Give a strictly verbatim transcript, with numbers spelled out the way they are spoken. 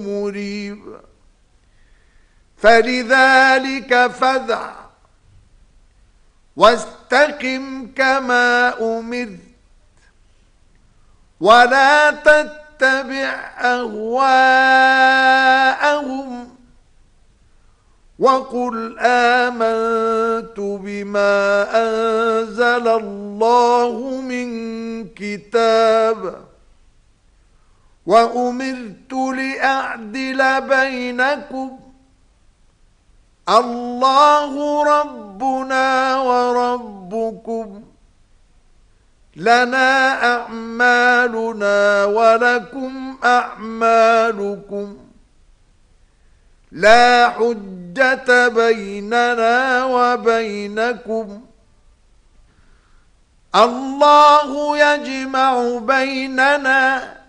مريب فلذلك فادع واستقم كما أمرت ولا تتبع أهواءهم وقل آمنت بما أنزل الله من كتاب وأمرت لأعدل بينكم الله ربنا وربكم لنا أعمالنا ولكم أعمالكم لا حجة بيننا وبينكم الله يجمع بيننا